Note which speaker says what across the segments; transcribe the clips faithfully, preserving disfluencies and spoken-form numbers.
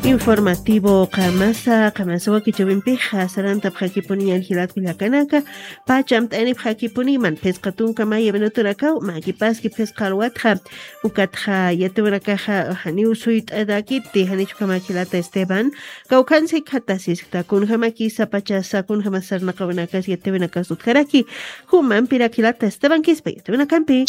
Speaker 1: Informativo Kamasa, Kamasawa Kichawimpiha, Saranta Pakipuni and Hilat Vilakanaka, Pacham Tani Pakipuniman, Pescatun Kamaya Venuturaka, Magipaski Pescarwatha, Ukatha, Yetuakaha, Hanu Suit Adakiti, Hanichkamakilata Esteban, Kaukansi Katasis, Takun Hamaki Sapacha, Sakun Hamasarna Kavanakas, Yetevenakas Utkaraki, Human Pirakilata Esteban Kispe, Yetevenakampi.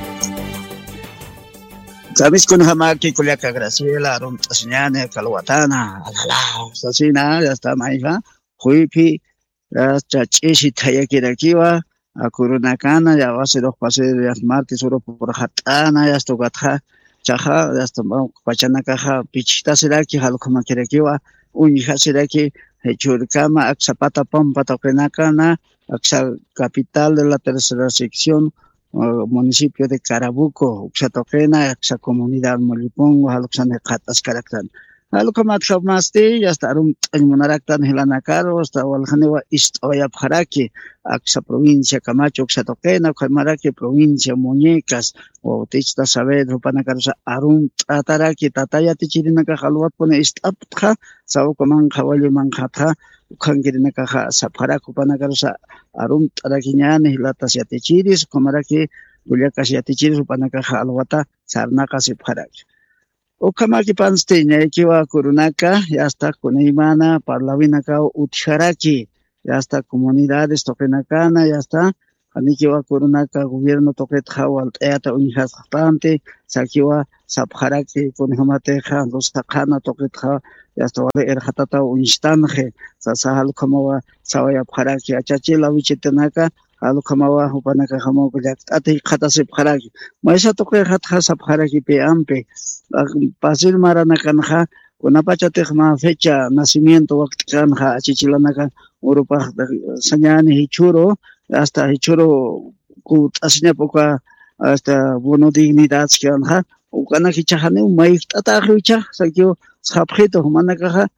Speaker 2: Sabes con jamaki kuliaka Graciela, rom tasiñane, kalwatana, alala, sasina, ya está maija, huipi, ya chachishi tayakirakiwa, a kurunakana, ya va a ser dos pases de martes, oro por hatana, ya está gatja, chaja, ya está pachanakaja, pichita seraki, halkomakirakiwa, unija seraki, hechurkama, axapata pompa tokenakana, axa capital de la tercera sección, municipio de Carabuco, Uxatoquena, Axa comunidad Molipongo, Aluxan de Catas Caractan. Alucamat Hamasti, ya está un Monaractan Hilanacaro, hasta Walhanewa East Oyapjaraki, Axa provincia Camacho, Uxatoquena, Camaraki, provincia Muñecas, o Tichta Saavedra, Panacarosa, Arum Tataraki, Tataya Tichirinaka, Haluat Pone East Apja, Saucoman, Hawali Manjata, Kangirinaka, Saparaku, Panacarosa, Arum Tarakiñane, Latas Yatichiris, Comaraki, Buliacas Yatichiris, Panakaja Alwata, Sarnaka Sipharaki. Ukamaki Pansteña, Ekiwa Kurunaka, ya está Kuneimana, Parlavinaka, Utjaraki, ya está comunidades Tokenakana, ya está. Anikiwa Kurunaka, gobierno Toket Hawal, Eata Unijastante, Sakiwa, Sapharaki, Kunhamateja, Los Takana Toketha, ya está Erhatata Unistanje, Sasahal Kamawa, Sawaya Paraki, Achachila Vichitenaka, Alukamawa, Upanaka Hamogulat, Ati Katasip Haraki, Maisa Toke Hatha Sapharaki Peampe, Pasil Maranakanja, Unapachatejma, fecha, nacimiento, Waktikanja, Achichilanaka, Europa, Sañani, Hichuro, hasta Hichuro, Kut Asinapoka, hasta Bono Dignidad, Skianja, Ukana Hichahane, Maik Tatahicha, Sakio, Sapjeto, Manakaja,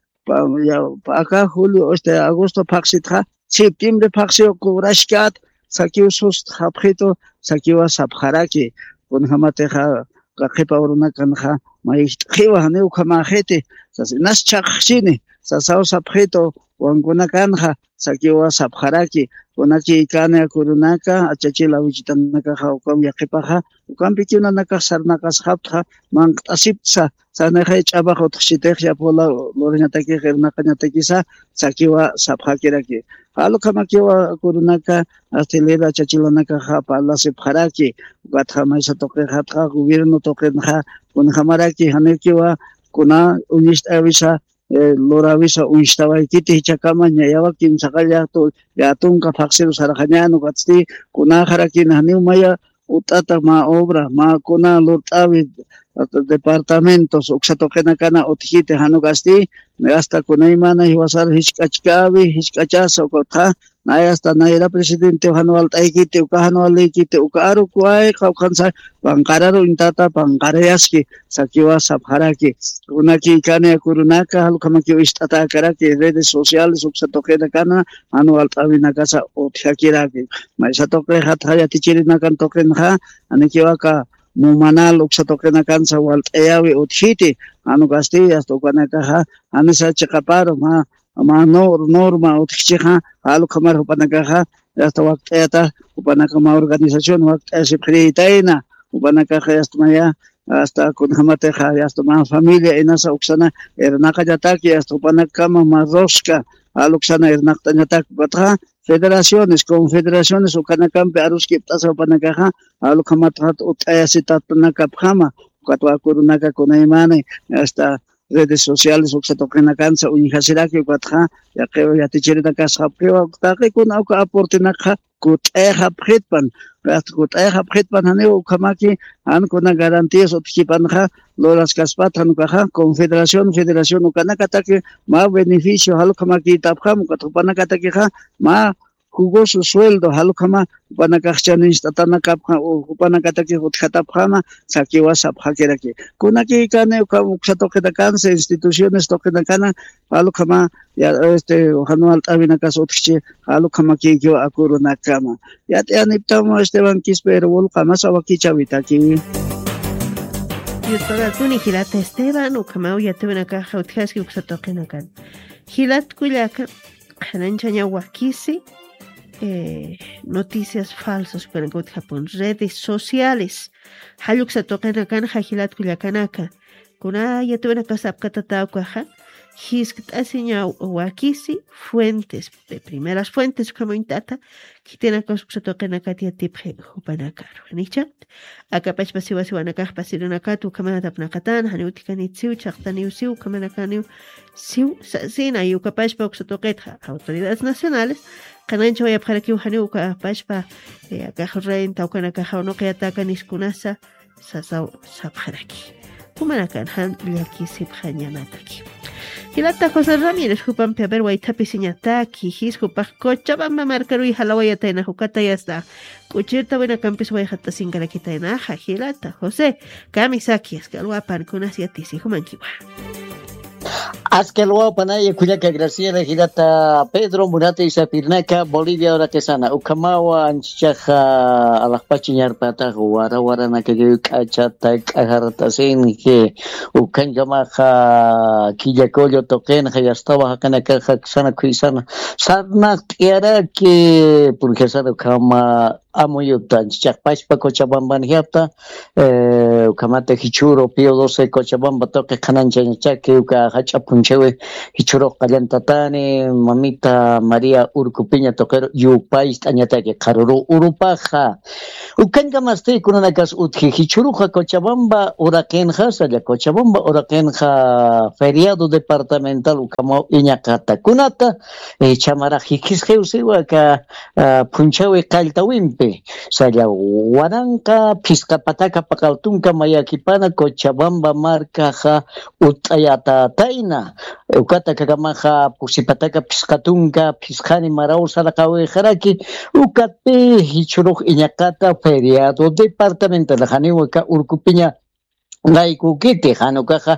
Speaker 2: Paka, Julio, este Agosto, Paxitra, Septiembre, Paxio, Kurashkat, Sakio Sus, Sapjeto, Sakio Sapharaki, Unhamateja, Kakepa Urunakanja, Maik Hiva, Neukamajete, Nas Chachine, Sasao Sapjeto, Wangunakanja, Sakio Sapharaki, Unaki Kana Kurunaka, Achachila Vichitanaka, Ukam Yakipaha, Ukampikina Naka Sarnakas Hapta, Mank Asipsa, Sanahech Abahot Shitechia Pola, Lorinataki, Nakanatakisa, Sakiwa Saphakiraki. Alukamakiwa Kurunaka, Astilera Chachilanaka Hapa, Lasipharaki, Gathamaisa Toke Hatra, Gubierno Tokenha, Unhamaraki, Hanekiwa, Kuna, Unist Avisa, Lora Visa, Unstawai Kiti, Chakamanya, Yawakim Sakayato, Yatunka Faxil Sarajano, Gatsti, Kuna Harakin, Hanumaya, Utata Ma Obra, Ma Kuna Lurtavid, departamentos, Uxatokenakana, Othite, Hanugasti, Megasta Kunaimana, Hiwasar Hichkachkavi, Hichkachasa, Kota, Nayasta Naira Presidente Hanual Taikite, Ukahanual Likite, Ukaru Kuai, Kaukansa, Pankararo Intata, Pankareaski, Sakiwa Sapharaki, Unaki Kane Kurunaka, Halukamaki Istata Karaki, redes sociales, Uxatokenakana, Anual Tavinakasa, Othakiraki, Maisatoke Hataya Tichirinakan Tokenha, Anikiwaka. Mumanal Uxatokena Kansa Walt Eawi Uthiti, Anugasti, Astokanakaha, Anisa Chakaparo, Ma, Ma Nor, Norma Utchiha, Alukamar Upanakaha, Astawak Eta, Upanakama organization, Wak Esipitaina, Upanakaha Astmaya, Asta Kunhamateha, Astoma familia, Inasa Uxana, Ernakajataki, Astopanakama, Maroska, Aluxana Ernaktanyatak Batra, Federaciones, confederaciones, Ukanacampe, Aruski, Tasa Panakaja, Alukamatat, Utayasitat Nakapjama, Katuakurunaka Kunaimane, hasta redes sociales, Uxatokenakansa, Unihasiraki, Quatja, Yakeo Yatichirina Casapio, Takikun Auka Aportinaka, Kuteja Pretpan, Kuteja Pretpan, Haneu Kamaki, Ancona Garantías, Otipanja, Loras Caspatanukaja, Confederación, Federación Ukanakataki, Ma beneficio, Halukamaki Tapjam, Katupanakatakiha, Ma jugó su sueldo, Halukama, Upanakachanista Tanakapha, Upanakataki, Utkatapjama, Sakiwa Saphakeraki. Kunaki Kane, Uxatokenakansa, instituciones Tokenakana, Halukama, este, Hanual Tabinakas Utchi, Halukamaki, Akurunakama. Yat Aniptamo Esteban Kisper, Volkama Sawaki Chavitaki.
Speaker 1: Yutara kuni Hilata Esteban ukamau yatuna caja utjaski uksatoqina kan. Hilat kuyaka hananchaña wakisi eh, noticias falsas para Japón, redes sociales. Haluksatoqina kan hajilat kuyakanaka. Kuna yatuna kasapkatata ukaja. Hiskt asiña wakisi fuentes, de primeras fuentes como intata, que tiene que se toquen acá tía tipje hupanakar. Nicha, acá pach pasiva si wanakaj pasirunaka tu kamana tapnakatan, hanutika ni tsiu, chaktaniu siu, kamanakaniu siu, sasina y ukapach pa uxatoquetja, autoridades nacionales, kanancho vaya para que uhaniu ukapach pa acá renta ukanaka no que atacan iskunasa, sasau sapharaki. Kumanakan han liaki siphanyanataki. Hilata José Ramírez jupan peber waitapi siñataki his jupak Cochabamba marcaru y halawaya taina jukata ya está kuchirta buena campus wayhata singara kitaina ha Hilata José kamisaki es que alwapan kunasiatisi humankiwa
Speaker 3: Askelwa panaya Cuyaca Graciela Hilata Pedro Murata Isapirnaca Bolivia ora tesana ukamawa anchaja alakpachiñar pata wara wara nakayuka chata kahartasin que ukankamaja killakollo toquen hayastaba kanaka sana kuisana sarna tiara que porque sano kama amuyutan chakpashpa Cochabamba hiapta eh ukamata hichuro pio doce Cochabamba toque kananchañachaque uka hachapunchewe hichuro qallantatani mamita María Urcupiña toquero yupais tañataque karuru urupaja ukankamaste kunanakas utji hichuruja Cochabamba urakenja salla Cochabamba urakenja feriado departamental ukama iñakata kunata eh, chamara hikisjeusiwa ka uh, punchewe kaltawimpe Saya waranka piskapataka pakaltunka mayakipana Cochabamba marca ha utayata taina ukata kakamaha pusipataka piskatunka piskani marau sarakawe haraki ukate hichuruk iñakata feriado departamental haniwaka Urcupiña Gaikukite hanukaja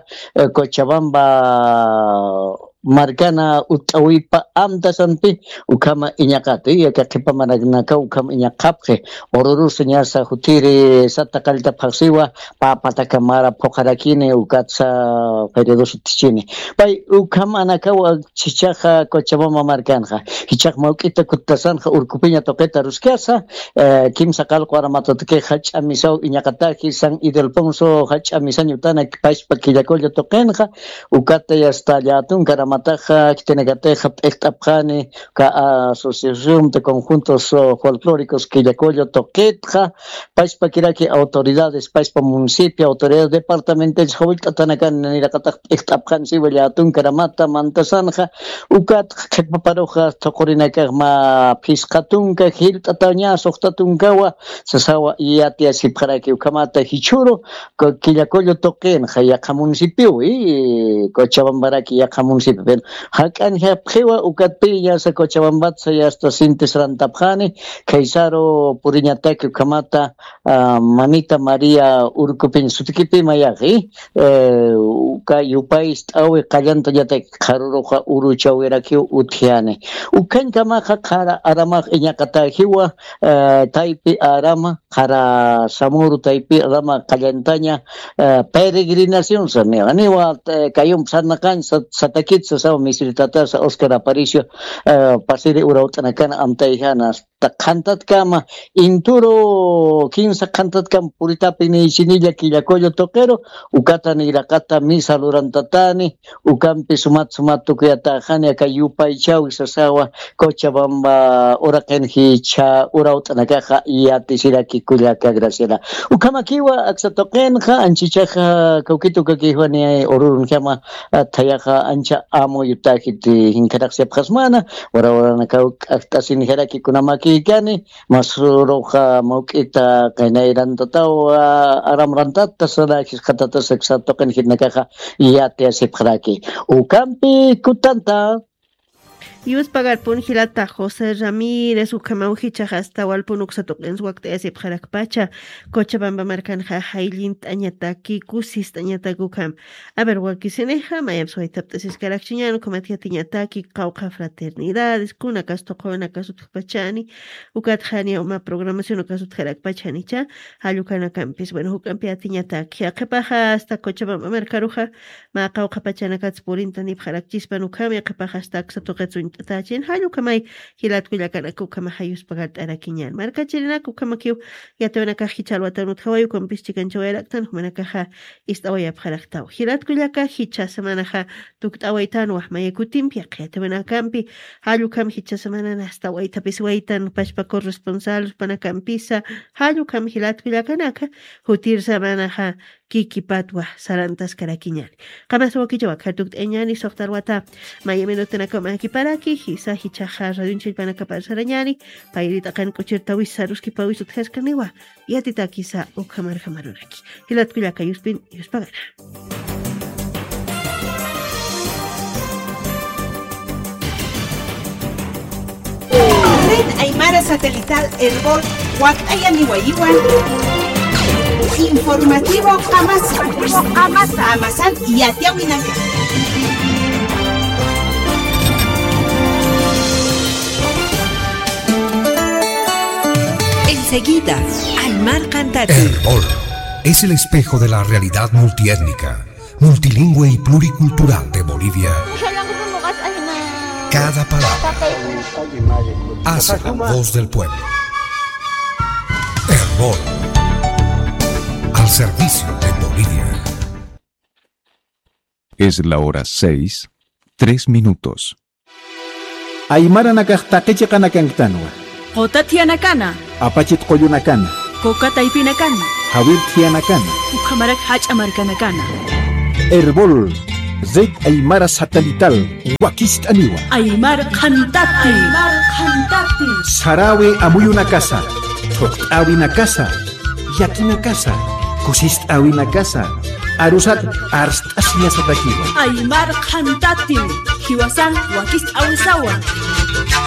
Speaker 3: Cochabamba marcana utawipa amtasanpi ukama iñakati yakakipa managnaka ukama iñakapje oruru señasa hutiri sata kalita pasiwa papataka mara pokarakine ukatsa periodo sutichini pai ukama anakawa chichaja Cochabamba marcanja hichak maukita kutasanja Urcupiña toqueta ruskiasa kimsa kalko aramatotke hach amisau iñakataki san Ildefonso hach amisanyutana paispa killakollo toqenja ukata yastallatun karama Mataja, Kitenegateja, Ektapjani, ka Asociación de Conjuntos Folclóricos Quillacollo Toquetja, Paispa Kiraki, autoridades, Paispa Municipio, autoridades departamentales, Jovilta Tanakan, Nirakata, Ektapjan, Sibelatun, Karamata, Mantasanja, Ukat, Kepaparoja, Tokorinakama, Piscatunca, Hilta Taña, Sohtatunkawa, Sasawa, Iatia, Siparaki, Ukamata, Hichuro, Quillacollo Toquenja, Yaka Municipio, y Cochabambaraki, Yaka Municipio. Hakan hapjewa ukatpilla sa Cochabamba sa hasta sintes rantapjani kaisaro puriñataki kamata uh, mamita María Urcupiña sutikipi mayaki uh, uka yupais awe kallanta yate karuroja uruchawiraki uthiane ukan kamaja kara arama iñakata hiwa uh, taipi arama kara samuru taipi arama kallantaña uh, peregrinación sanne aniwa uh, kayum sanakan satakit sa misritata sa Oscar Aparicio uh, pasiri urautanakan amtaihanas takantat kama inturo kinsa kantat kam purita pini sinilla killakollo toquero ukata nirakata misa lurantatani ukampi sumat sumat tukuyata hania kayupay chaw sasawa Cochabamba uraken hicha urautanakaja yati siraki Cuyaca Graciela ukamakiwa aksatokenja anchichaja kaukitu kakihwani orurun kama tayaja ancha amo yutakiti hinkaraxia pasmana ora ora nakau aktasin heraki kunamaki kani masruroja maukita kainairan tatau aram rantata sana kiskatata seksato kan hinakaja yate asiphraki ukampi kutanta
Speaker 1: Yus pagar pun hilata José Ramírez ukamauhicha hasta walpun uksatuqens waqt'asip qarakpacha Cochabamba markanja haylin t'añataki kusis t'añatakukam. A ver, wakisineja mayam suaytaptasis karakchiñano komatia tiñataki qawqa fraternidades kuna kastoqona kasutqpachani ukatjani uma programación ukasutqarakpachanicha halukana campis. Bueno, hukampi atiñataki aqepaja hasta Cochabamba markaruja ma qawqa pachanakats purinta nipqarakchispan ukami aqepaja hasta aksatuqetsun tachin halukamay hilatkullakanaku kama hayus pagat arakiñan markachirinaku kama kiu yatawanaqa hichalwatanut hawayu kompischikанчawayraktan humanakaja istawaya pqaraqtaw hilatkullaka hicha semanaja tuktawaytan wahmayekutimpi yatawanakampi halukam hicha semana nastawaytapis waytan pashpa corresponsalos panakampisa halukam hilatkullakanaka hutir semanaja kikipatwa sarantas karakiñan qamas wakichawa katukt eñani soqtarwata mayamenutanaka makiparaki hisa hichaja radunchilpanaka parsarañani payrita kan kuchirtawis saruski pawisut heskaniwa yatita kisa ukhamar hamarunaki hilatkullaka yuspin yuspagana.
Speaker 4: Red Aymara Satelital Herbol Huacayanihuayhuan Informativo Amasa Amasa Amasan y Atiahuinaca. Enseguida, Aymar Cantati.
Speaker 5: Herbol es el espejo de la realidad multiétnica, multilingüe y pluricultural de Bolivia. Cada palabra hace la voz del pueblo. Herbol, al servicio de Bolivia.
Speaker 6: Es la hora seis, tres minutos.
Speaker 7: Aymara nakaqtaqichi qanakantanwa.
Speaker 8: Qota tianakana.
Speaker 7: Apachit qoyunakana.
Speaker 8: Coca taipinakana.
Speaker 7: Hawir tianakana.
Speaker 8: Ukamarak hachamarkanakana.
Speaker 7: Herbol, Red Aymara Satelital, Wakist Aniwa.
Speaker 8: Aymar Cantati. Aymar Cantati.
Speaker 7: Sarawe amuyuna casa. Tot awina casa. Yakina casa. Kusist awina casa. Arusat arst asnya satakiwa.
Speaker 8: Aymar Cantati. Hiwasan Wakist Awisawa.